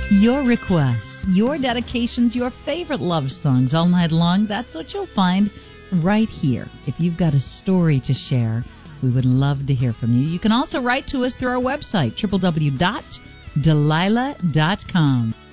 Your requests, your dedications, your favorite love songs all night long, that's what you'll find right here. If you've got a story to share, we would love to hear from you. You can also write to us through our website, www.delilah.com.